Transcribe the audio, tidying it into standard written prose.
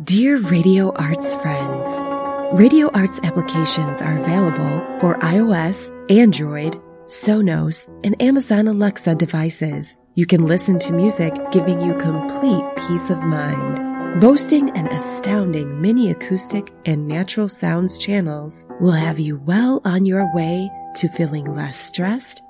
Dear Radio Arts friends, Radio Arts applications are available for iOS, Android, Sonos, and Amazon Alexa devices. You can listen to music giving you complete peace of mind. Boasting an astounding mini acoustic and natural sounds channels will have you well on your way to feeling less stressed